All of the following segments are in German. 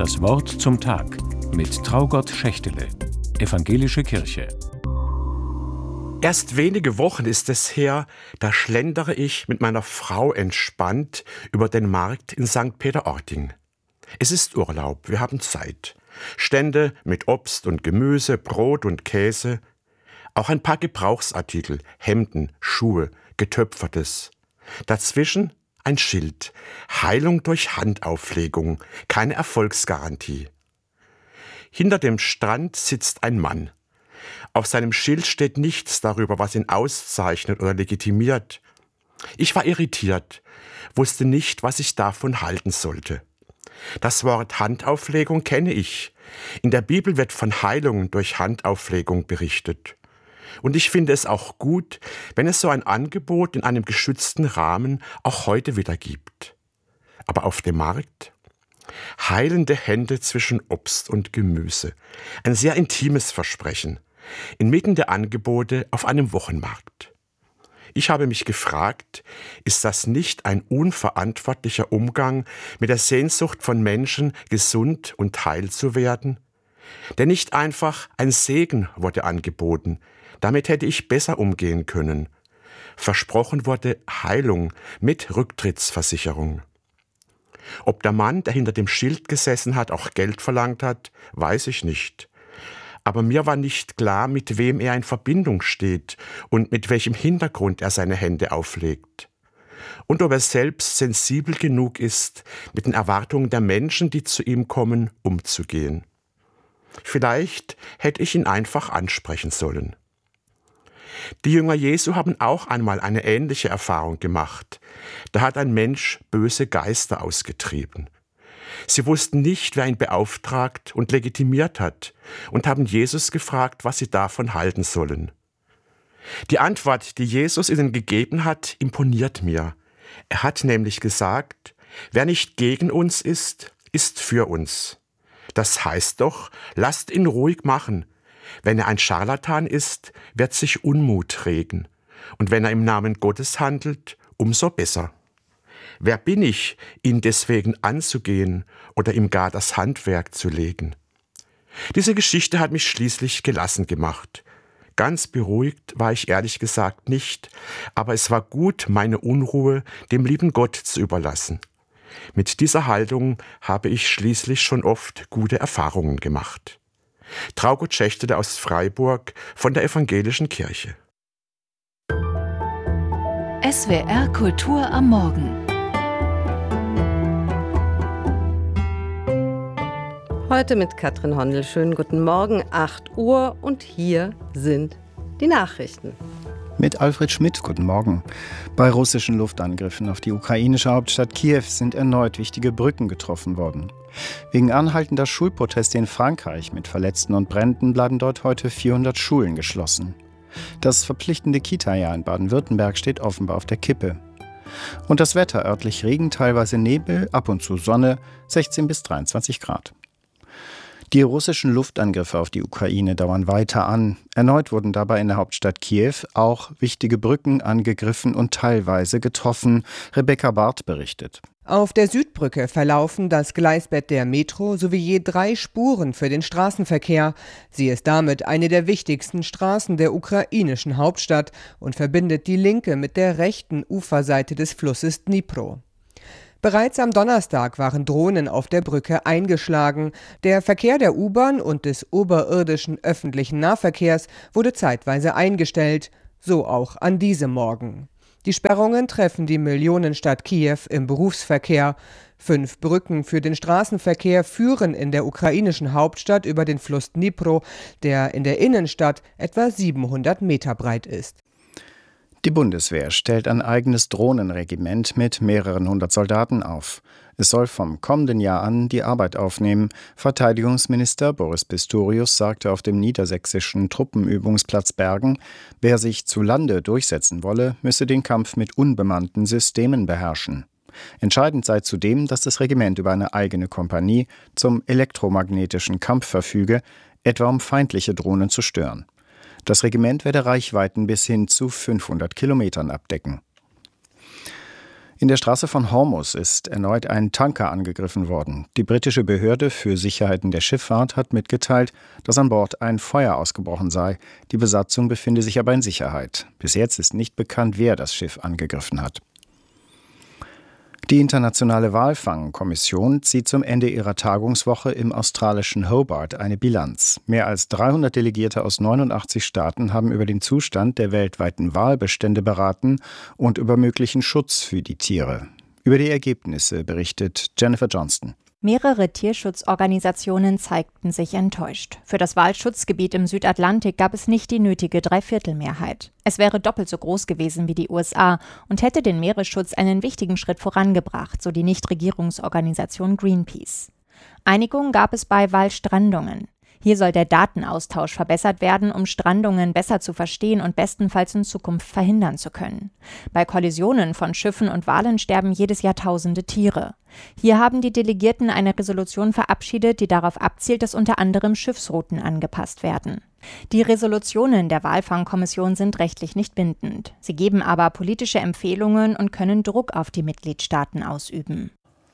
Das Wort zum Tag mit Traugott Schächtele, Evangelische Kirche. Erst wenige Wochen ist es her, da schlendere ich mit meiner Frau entspannt über den Markt in St. Peter-Ording. Es ist Urlaub, wir haben Zeit. Stände mit Obst und Gemüse, Brot und Käse. Auch ein paar Gebrauchsartikel, Hemden, Schuhe, Getöpfertes. Dazwischen ein Schild. Heilung durch Handauflegung, keine Erfolgsgarantie. Hinter dem Strand sitzt ein Mann. Auf seinem Schild steht nichts darüber, was ihn auszeichnet oder legitimiert. Ich war irritiert, wusste nicht, was ich davon halten sollte. Das Wort Handauflegung kenne ich. In der Bibel wird von Heilung durch Handauflegung berichtet. Und ich finde es auch gut, wenn es so ein Angebot in einem geschützten Rahmen auch heute wieder gibt. Aber auf dem Markt? Heilende Hände zwischen Obst und Gemüse. Ein sehr intimes Versprechen. Inmitten der Angebote auf einem Wochenmarkt. Ich habe mich gefragt, ist das nicht ein unverantwortlicher Umgang mit der Sehnsucht von Menschen, gesund und heil zu werden? Denn nicht einfach ein Segen wurde angeboten, damit hätte ich besser umgehen können. Versprochen wurde Heilung mit Rücktrittsversicherung. Ob der Mann, der hinter dem Schild gesessen hat, auch Geld verlangt hat, weiß ich nicht. Aber mir war nicht klar, mit wem er in Verbindung steht und mit welchem Hintergrund er seine Hände auflegt. Und ob er selbst sensibel genug ist, mit den Erwartungen der Menschen, die zu ihm kommen, umzugehen. Vielleicht hätte ich ihn einfach ansprechen sollen. Die Jünger Jesu haben auch einmal eine ähnliche Erfahrung gemacht. Da hat ein Mensch böse Geister ausgetrieben. Sie wussten nicht, wer ihn beauftragt und legitimiert hat und haben Jesus gefragt, was sie davon halten sollen. Die Antwort, die Jesus ihnen gegeben hat, imponiert mir. Er hat nämlich gesagt, wer nicht gegen uns ist, ist für uns. Das heißt doch, lasst ihn ruhig machen. Wenn er ein Scharlatan ist, wird sich Unmut regen. Und wenn er im Namen Gottes handelt, umso besser. Wer bin ich, ihn deswegen anzugehen oder ihm gar das Handwerk zu legen? Diese Geschichte hat mich schließlich gelassen gemacht. Ganz beruhigt war ich ehrlich gesagt nicht, aber es war gut, meine Unruhe dem lieben Gott zu überlassen. Mit dieser Haltung habe ich schließlich schon oft gute Erfahrungen gemacht. Traugott Schächtele aus Freiburg von der Evangelischen Kirche. SWR Kultur am Morgen. Heute mit Katrin Hondel. Schönen guten Morgen, 8 Uhr und hier sind die Nachrichten. Mit Alfred Schmidt, guten Morgen. Bei russischen Luftangriffen auf die ukrainische Hauptstadt Kiew sind erneut wichtige Brücken getroffen worden. Wegen anhaltender Schulproteste in Frankreich mit Verletzten und Bränden bleiben dort heute 400 Schulen geschlossen. Das verpflichtende Kita-Jahr in Baden-Württemberg steht offenbar auf der Kippe. Und das Wetter: örtlich Regen, teilweise Nebel, ab und zu Sonne, 16 bis 23 Grad. Die russischen Luftangriffe auf die Ukraine dauern weiter an. Erneut wurden dabei in der Hauptstadt Kiew auch wichtige Brücken angegriffen und teilweise getroffen. Rebecca Barth berichtet. Auf der Südbrücke verlaufen das Gleisbett der Metro sowie je 3 Spuren für den Straßenverkehr. Sie ist damit eine der wichtigsten Straßen der ukrainischen Hauptstadt und verbindet die linke mit der rechten Uferseite des Flusses Dnipro. Bereits am Donnerstag waren Drohnen auf der Brücke eingeschlagen. Der Verkehr der U-Bahn und des oberirdischen öffentlichen Nahverkehrs wurde zeitweise eingestellt, so auch an diesem Morgen. Die Sperrungen treffen die Millionenstadt Kiew im Berufsverkehr. 5 Brücken für den Straßenverkehr führen in der ukrainischen Hauptstadt über den Fluss Dnipro, der in der Innenstadt etwa 700 Meter breit ist. Die Bundeswehr stellt ein eigenes Drohnenregiment mit mehreren 100 Soldaten auf. Es soll vom kommenden Jahr an die Arbeit aufnehmen. Verteidigungsminister Boris Pistorius sagte auf dem niedersächsischen Truppenübungsplatz Bergen, wer sich zu Lande durchsetzen wolle, müsse den Kampf mit unbemannten Systemen beherrschen. Entscheidend sei zudem, dass das Regiment über eine eigene Kompanie zum elektromagnetischen Kampf verfüge, etwa um feindliche Drohnen zu stören. Das Regiment werde Reichweiten bis hin zu 500 Kilometern abdecken. In der Straße von Hormuz ist erneut ein Tanker angegriffen worden. Die britische Behörde für Sicherheiten der Schifffahrt hat mitgeteilt, dass an Bord ein Feuer ausgebrochen sei. Die Besatzung befinde sich aber in Sicherheit. Bis jetzt ist nicht bekannt, wer das Schiff angegriffen hat. Die Internationale Walfangkommission zieht zum Ende ihrer Tagungswoche im australischen Hobart eine Bilanz. Mehr als 300 Delegierte aus 89 Staaten haben über den Zustand der weltweiten Walbestände beraten und über möglichen Schutz für die Tiere. Über die Ergebnisse berichtet Jennifer Johnston. Mehrere Tierschutzorganisationen zeigten sich enttäuscht. Für das Walschutzgebiet im Südatlantik gab es nicht die nötige Dreiviertelmehrheit. Es wäre doppelt so groß gewesen wie die USA und hätte den Meeresschutz einen wichtigen Schritt vorangebracht, so die Nichtregierungsorganisation Greenpeace. Einigung gab es bei Walstrandungen. Hier soll der Datenaustausch verbessert werden, um Strandungen besser zu verstehen und bestenfalls in Zukunft verhindern zu können. Bei Kollisionen von Schiffen und Walen sterben jedes Jahr tausende Tiere. Hier haben die Delegierten eine Resolution verabschiedet, die darauf abzielt, dass unter anderem Schiffsrouten angepasst werden. Die Resolutionen der Walfangkommission sind rechtlich nicht bindend. Sie geben aber politische Empfehlungen und können Druck auf die Mitgliedstaaten ausüben.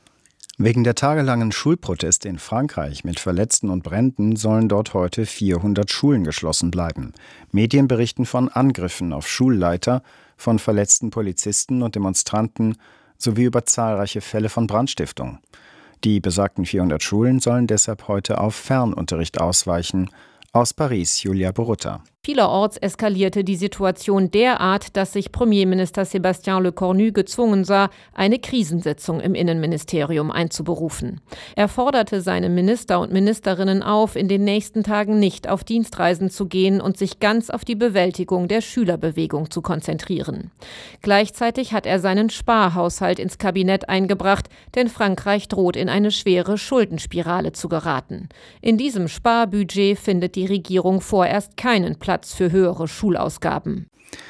Wegen der tagelangen Schulproteste in Frankreich mit Verletzten und Bränden sollen dort heute 400 Schulen geschlossen bleiben. Medien berichten von Angriffen auf Schulleiter, von verletzten Polizisten und Demonstranten sowie über zahlreiche Fälle von Brandstiftung. Die besagten 400 Schulen sollen deshalb heute auf Fernunterricht ausweichen. Aus Paris, Julia Borutta. Vielerorts eskalierte die Situation derart, dass sich Premierminister Sébastien Lecornu gezwungen sah, eine Krisensitzung im Innenministerium einzuberufen. Er forderte seine Minister und Ministerinnen auf, in den nächsten Tagen nicht auf Dienstreisen zu gehen und sich ganz auf die Bewältigung der Schülerbewegung zu konzentrieren. Gleichzeitig hat er seinen Sparhaushalt ins Kabinett eingebracht, denn Frankreich droht in eine schwere Schuldenspirale zu geraten. In diesem Sparbudget findet die Regierung vorerst keinen Platz für höhere Schulausgaben.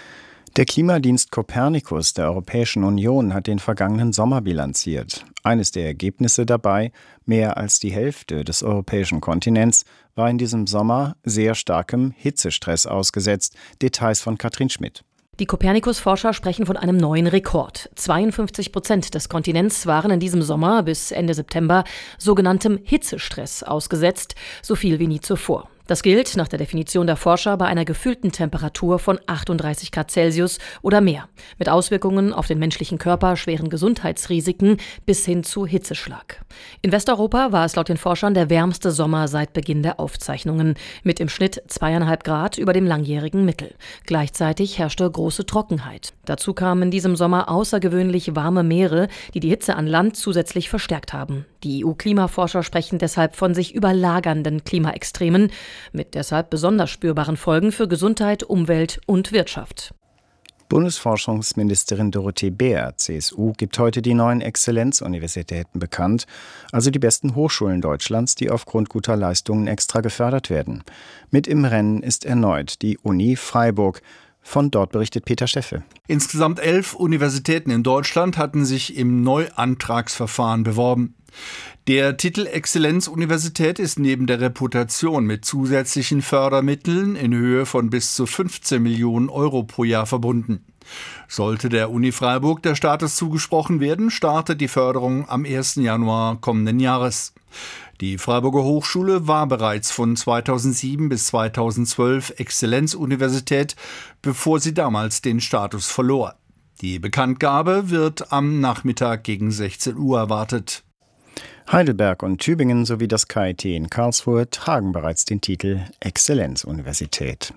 Der Klimadienst Copernicus der Europäischen Union hat den vergangenen Sommer bilanziert. Eines der Ergebnisse dabei: mehr als die Hälfte des europäischen Kontinents war in diesem Sommer sehr starkem Hitzestress ausgesetzt. Details von Katrin Schmidt. Die Copernicus-Forscher sprechen von einem neuen Rekord. 52% des Kontinents waren in diesem Sommer bis Ende September sogenanntem Hitzestress ausgesetzt, so viel wie nie zuvor. Das gilt nach der Definition der Forscher bei einer gefühlten Temperatur von 38 Grad Celsius oder mehr, mit Auswirkungen auf den menschlichen Körper, schweren Gesundheitsrisiken bis hin zu Hitzeschlag. In Westeuropa war es laut den Forschern der wärmste Sommer seit Beginn der Aufzeichnungen, mit im Schnitt 2,5 Grad über dem langjährigen Mittel. Gleichzeitig herrschte große Trockenheit. Dazu kamen in diesem Sommer außergewöhnlich warme Meere, die die Hitze an Land zusätzlich verstärkt haben. Die EU-Klimaforscher sprechen deshalb von sich überlagernden Klimaextremen, mit deshalb besonders spürbaren Folgen für Gesundheit, Umwelt und Wirtschaft. Bundesforschungsministerin Dorothee Bär, CSU, gibt heute die neuen Exzellenzuniversitäten bekannt, also die besten Hochschulen Deutschlands, die aufgrund guter Leistungen extra gefördert werden. Mit im Rennen ist erneut die Uni Freiburg. Von dort berichtet Peter Steffel. Insgesamt 11 Universitäten in Deutschland hatten sich im Neuantragsverfahren beworben. Der Titel Exzellenzuniversität ist neben der Reputation mit zusätzlichen Fördermitteln in Höhe von bis zu 15 Millionen Euro pro Jahr verbunden. Sollte der Uni Freiburg der Status zugesprochen werden, startet die Förderung am 1. Januar kommenden Jahres. Die Freiburger Hochschule war bereits von 2007 bis 2012 Exzellenzuniversität, bevor sie damals den Status verlor. Die Bekanntgabe wird am Nachmittag gegen 16 Uhr erwartet. Heidelberg und Tübingen sowie das KIT in Karlsruhe tragen bereits den Titel Exzellenzuniversität.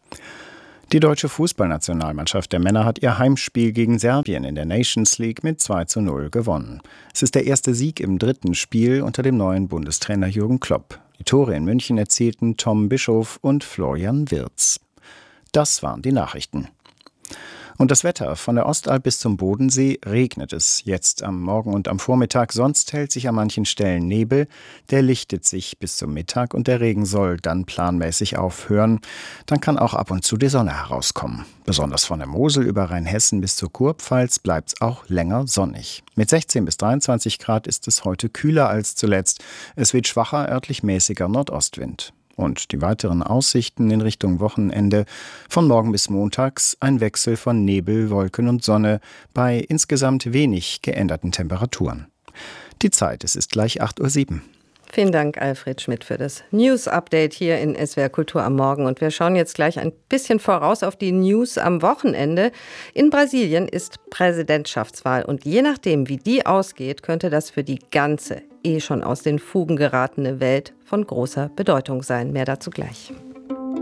Die deutsche Fußballnationalmannschaft der Männer hat ihr Heimspiel gegen Serbien in der Nations League mit 2:0 gewonnen. Es ist der erste Sieg im dritten Spiel unter dem neuen Bundestrainer Jürgen Klopp. Die Tore in München erzielten Tom Bischof und Florian Wirtz. Das waren die Nachrichten. Und das Wetter: von der Ostalb bis zum Bodensee regnet es jetzt am Morgen und am Vormittag. Sonst hält sich an manchen Stellen Nebel. Der lichtet sich bis zum Mittag und der Regen soll dann planmäßig aufhören. Dann kann auch ab und zu die Sonne herauskommen. Besonders von der Mosel über Rheinhessen bis zur Kurpfalz bleibt es auch länger sonnig. Mit 16 bis 23 Grad ist es heute kühler als zuletzt. Es weht schwacher, örtlich mäßiger Nordostwind. Und die weiteren Aussichten in Richtung Wochenende: von morgen bis montags ein Wechsel von Nebel, Wolken und Sonne bei insgesamt wenig geänderten Temperaturen. Die Zeit, es ist gleich 8:07 Uhr. Vielen Dank, Alfred Schmidt, für das News-Update hier in SWR Kultur am Morgen. Und wir schauen jetzt gleich ein bisschen voraus auf die News am Wochenende. In Brasilien ist Präsidentschaftswahl. Und je nachdem, wie die ausgeht, könnte das für die ganze, schon aus den Fugen geratene Welt von großer Bedeutung sein. Mehr dazu gleich.